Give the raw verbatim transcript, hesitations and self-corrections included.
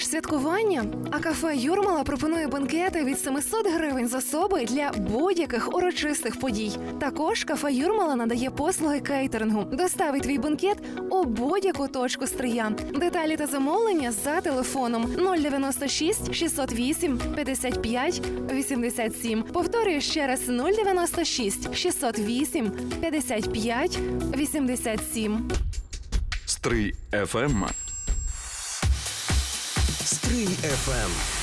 святкування? А кафе «Юрмала» пропонує бенкети від сімсот гривень з особи для будь-яких урочистих подій. Також кафе «Юрмала» надає послуги кейтерингу. Доставить твій бенкет у будь-яку точку Стрия. Деталі та замовлення за телефоном нуль дев'яносто шість шістсот вісім п'ятдесят п'ять вісімдесят сім. Повторюю ще раз: нуль дев'яносто шість шістсот вісім п'ятдесят п'ять вісімдесят сім. Стрий еф ем. Стрий еф ем.